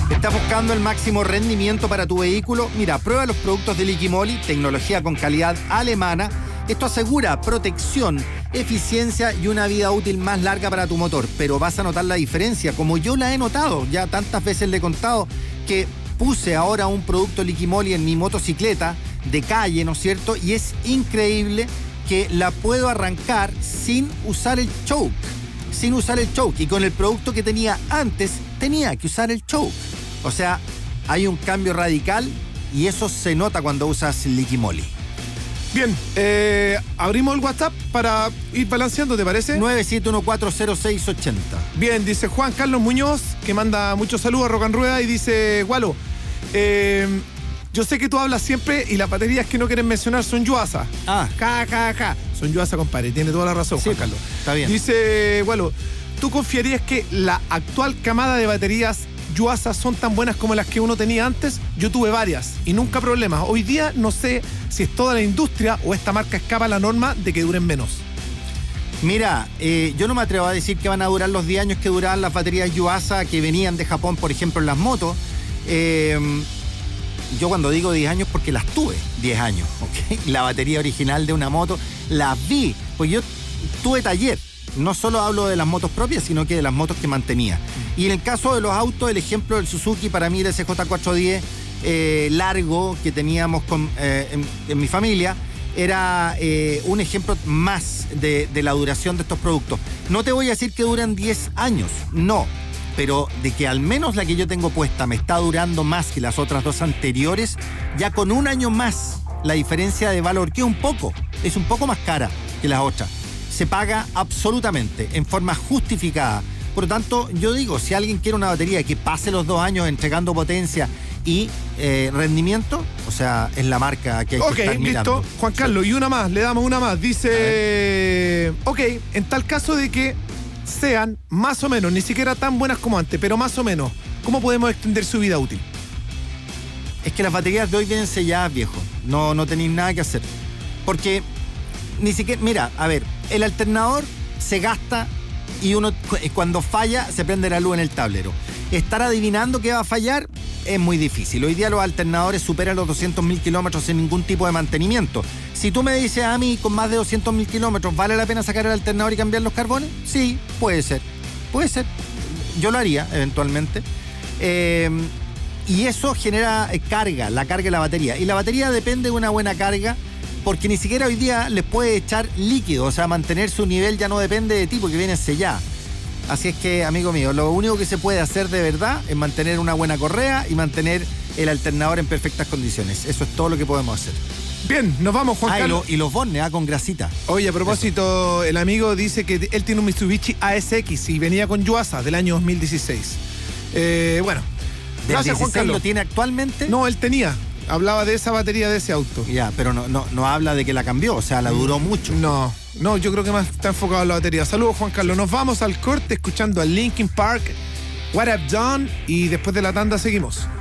¿Estás buscando el máximo rendimiento para tu vehículo? Mira, prueba los productos de Liquimoli, tecnología con calidad alemana. Esto asegura protección, eficiencia y una vida útil más larga para tu motor. Pero vas a notar la diferencia, como yo la he notado. Ya tantas veces le he contado que puse ahora un producto Liquimoli en mi motocicleta de calle, ¿no es cierto? Y es increíble que la puedo arrancar sin usar el choke. Sin usar el choke. Y con el producto que tenía antes, tenía que usar el choke. O sea, hay un cambio radical y eso se nota cuando usas Liquimoli. Bien, abrimos el WhatsApp para ir balanceando, ¿te parece? 971400680. Bien, dice Juan Carlos Muñoz, que manda muchos saludos a Rock and Rueda y dice, Gualo, yo sé que tú hablas siempre y las baterías que no quieren mencionar son Yuasa. Son Yuasa, compadre, tiene toda la razón, sí, Juan Carlos. Está bien. Dice, Gualo, ¿tú confiarías que la actual camada de baterías Yuasa son tan buenas como las que uno tenía antes? Yo tuve varias y nunca problemas. Hoy día no sé si es toda la industria o esta marca escapa a la norma de que duren menos. Mira, yo no me atrevo a decir que van a durar los 10 años que duraban las baterías Yuasa que venían de Japón, por ejemplo, en las motos. Yo cuando digo 10 años porque las tuve 10 años, ¿ok? La batería original de una moto la vi, pues yo tuve taller. No solo hablo de las motos propias, sino que de las motos que mantenía. Y en el caso de los autos, el ejemplo del Suzuki, para mí el SJ410 largo que teníamos en mi familia, era un ejemplo más de la duración de estos productos. No te voy a decir que duran 10 años, no. Pero de que al menos la que yo tengo puesta me está durando más que las otras dos anteriores, ya con un año más la diferencia de valor, que es un poco más cara que las otras, se paga absolutamente, en forma justificada. Por lo tanto, yo digo, si alguien quiere una batería que pase los 2 años entregando potencia y rendimiento, o sea, es la marca que hay que estar mirando. Ok, listo. Juan Carlos, y una más, le damos una más. Dice, ok, en tal caso de que sean más o menos, ni siquiera tan buenas como antes, pero más o menos, ¿cómo podemos extender su vida útil? Es que las baterías de hoy vienen selladas, viejo. No tenéis nada que hacer. Porque ni siquiera, mira, a ver, el alternador se gasta y uno cuando falla se prende la luz en el tablero. Estar adivinando qué va a fallar es muy difícil. Hoy día los alternadores superan los 200.000 kilómetros sin ningún tipo de mantenimiento. Si tú me dices a mí, con más de 200.000 kilómetros, ¿vale la pena sacar el alternador y cambiar los carbones? Sí, puede ser. Yo lo haría, eventualmente. Y eso genera carga, la carga de la batería. Y la batería depende de una buena carga, porque ni siquiera hoy día les puede echar líquido. O sea, mantener su nivel ya no depende de ti, porque viene sellada. Así es que, amigo mío, lo único que se puede hacer de verdad es mantener una buena correa y mantener el alternador en perfectas condiciones. Eso es todo lo que podemos hacer. Bien, nos vamos, Juan Carlos. Y los bornes, con grasita. Oye, a propósito, el amigo dice que él tiene un Mitsubishi ASX y venía con Yuasa del año 2016. Bueno, gracias, Juan Carlos. ¿Lo tiene actualmente? No, él tenía. Hablaba de esa batería de ese auto. Ya, pero no habla de que la cambió, o sea, la duró mucho. No, yo creo que más está enfocado en la batería. Saludos, Juan Carlos. Nos vamos al corte escuchando a Linkin Park, What I've Done, y después de la tanda seguimos.